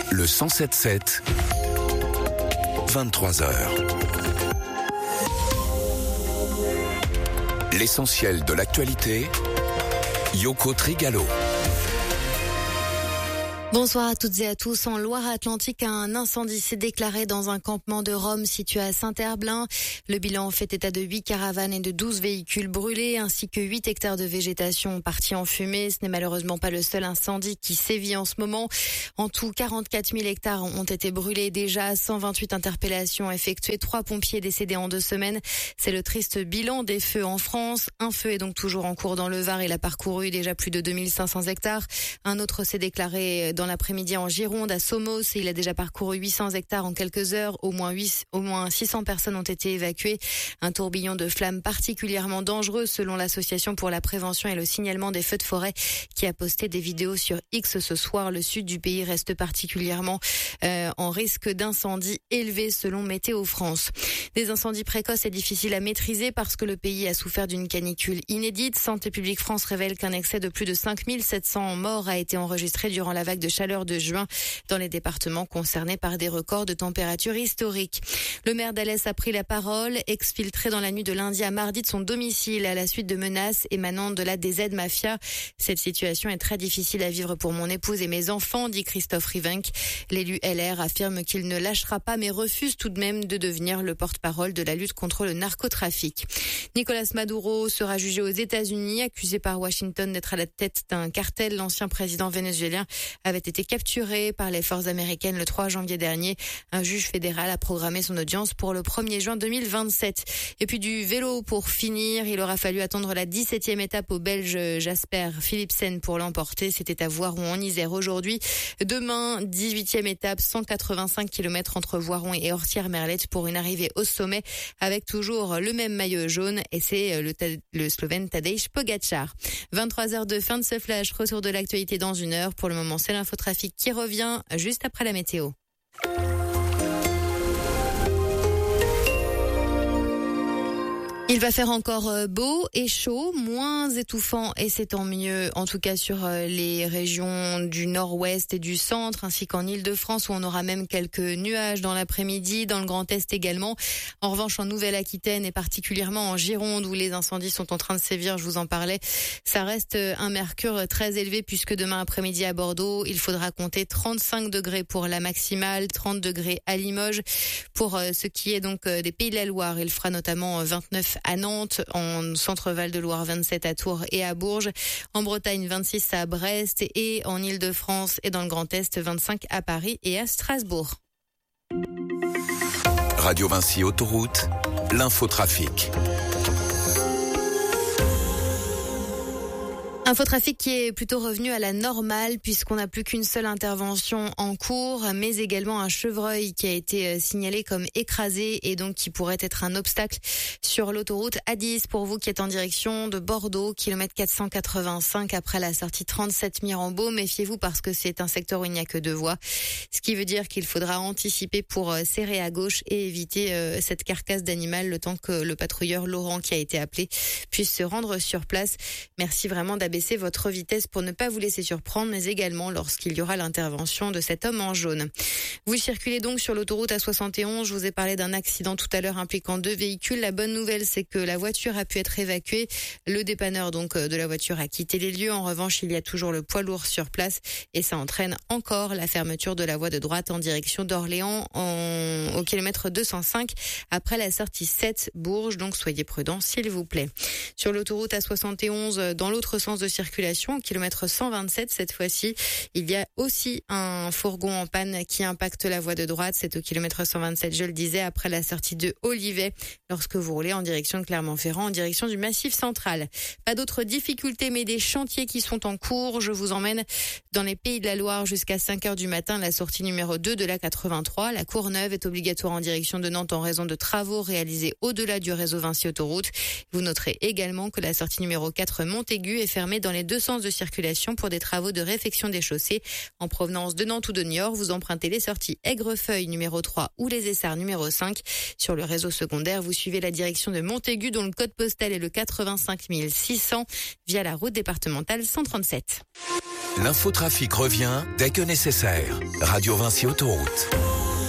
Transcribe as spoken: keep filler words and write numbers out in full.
Le cent sept sept, vingt-trois heures. L'essentiel de l'actualité, Yoko Trigalo. Bonsoir à toutes et à tous. En Loire-Atlantique, un incendie s'est déclaré dans un campement de Rome situé à Saint-Herblain. Le bilan fait état de huit caravanes et de douze véhicules brûlés, ainsi que huit hectares de végétation partis en fumée. Ce n'est malheureusement pas le seul incendie qui sévit en ce moment. En tout, quarante-quatre mille hectares ont été brûlés déjà, cent vingt-huit interpellations effectuées, trois pompiers décédés en deux semaines. C'est le triste bilan des feux en France. Un feu est donc toujours en cours dans le Var. Il a parcouru déjà plus de deux mille cinq cents hectares. Un autre s'est déclaré dans l'après-midi en Gironde, à Somos, et il a déjà parcouru huit cents hectares en quelques heures. Au moins huit, au moins six cents personnes ont été évacuées. Un tourbillon de flammes particulièrement dangereux selon l'Association pour la prévention et le signalement des feux de forêt qui a posté des vidéos sur X ce soir. Le sud du pays reste particulièrement euh, en risque d'incendie élevé selon Météo France. Des incendies précoces et difficiles à maîtriser parce que le pays a souffert d'une canicule inédite. Santé publique France révèle qu'un excès de plus de cinq mille sept cents morts a été enregistré durant la vague de chaleur de juin dans les départements concernés par des records de température historiques. Le maire d'Alès a pris la parole, exfiltré dans la nuit de lundi à mardi de son domicile à la suite de menaces émanant de la D Z Mafia. Cette situation est très difficile à vivre pour mon épouse et mes enfants, dit Christophe Rivenc. L'élu L R affirme qu'il ne lâchera pas mais refuse tout de même de devenir le porte-parole de la lutte contre le narcotrafic. Nicolas Maduro sera jugé aux États-Unis, accusé par Washington d'être à la tête d'un cartel. L'ancien président vénézuélien avait été capturé par les forces américaines le trois janvier dernier. Un juge fédéral a programmé son audience pour le premier juin deux mille vingt-sept. Et puis du vélo pour finir, il aura fallu attendre la dix-septième étape au Belge Jasper Philipsen pour l'emporter. C'était à Voiron en Isère aujourd'hui. Demain, dix-huitième étape, cent quatre-vingt-cinq kilomètres entre Voiron et Ortières-Merlette pour une arrivée au sommet avec toujours le même maillot jaune et c'est le, le Slovène Tadej Pogačar. vingt-trois heures de fin de ce flash, retour de l'actualité dans une heure. Pour le moment, c'est l'infotrafic qui revient juste après la météo. Il va faire encore beau et chaud, moins étouffant et c'est tant mieux, en tout cas sur les régions du nord-ouest et du centre, ainsi qu'en Île-de-France où on aura même quelques nuages dans l'après-midi, dans le Grand Est également. En revanche, en Nouvelle-Aquitaine et particulièrement en Gironde où les incendies sont en train de sévir, je vous en parlais, ça reste un mercure très élevé puisque demain après-midi à Bordeaux, il faudra compter trente-cinq degrés pour la maximale, trente degrés à Limoges. Pour ce qui est donc des Pays de la Loire, il fera notamment vingt-neuf à Nantes, en Centre-Val de Loire vingt-sept à Tours et à Bourges, en Bretagne vingt-six à Brest et en Île-de-France et dans le Grand Est vingt-cinq à Paris et à Strasbourg. Radio Vinci Autoroute, l'infotrafic. Infotrafic qui est plutôt revenu à la normale puisqu'on n'a plus qu'une seule intervention en cours, mais également un chevreuil qui a été signalé comme écrasé et donc qui pourrait être un obstacle sur l'autoroute A dix pour vous qui êtes en direction de Bordeaux, kilomètre quatre cent quatre-vingt-cinq après la sortie trente-sept Mirambeau. Méfiez-vous parce que c'est un secteur où il n'y a que deux voies, ce qui veut dire qu'il faudra anticiper pour serrer à gauche et éviter cette carcasse d'animal le temps que le patrouilleur Laurent qui a été appelé puisse se rendre sur place. Merci vraiment d'abaisser votre vitesse pour ne pas vous laisser surprendre, mais également lorsqu'il y aura l'intervention de cet homme en jaune. Vous circulez donc sur l'autoroute A soixante et onze. Je vous ai parlé d'un accident tout à l'heure impliquant deux véhicules. La bonne nouvelle, c'est que la voiture a pu être évacuée. Le dépanneur donc de la voiture a quitté les lieux. En revanche, il y a toujours le poids lourd sur place et ça entraîne encore la fermeture de la voie de droite en direction d'Orléans en, au kilomètre deux cent cinq après la sortie sept Bourges. Donc soyez prudents s'il vous plaît. Sur l'autoroute A soixante et onze, dans l'autre sens de circulation, kilomètre cent vingt-sept cette fois-ci, il y a aussi un fourgon en panne qui impacte la voie de droite. C'est au kilomètre cent vingt-sept, je le disais, après la sortie de Olivet, lorsque vous roulez en direction de Clermont-Ferrand, en direction du Massif central. Pas d'autres difficultés, mais des chantiers qui sont en cours. Je vous emmène dans les Pays de la Loire jusqu'à cinq heures du matin, la sortie numéro deux de la quatre-vingt-trois. La Courneuve est obligatoire en direction de Nantes en raison de travaux réalisés au-delà du réseau Vinci Autoroute. Vous noterez également que la sortie numéro quatre Montaigu est fermée fermée dans les deux sens de circulation pour des travaux de réfection des chaussées. En provenance de Nantes ou de Niort, vous empruntez les sorties Aigrefeuille numéro trois ou les Essarts numéro cinq. Sur le réseau secondaire, vous suivez la direction de Montaigu dont le code postal est le quatre-vingt-cinq mille six cents via la route départementale cent trente-sept. L'infotrafic revient dès que nécessaire. Radio Vinci Autoroute.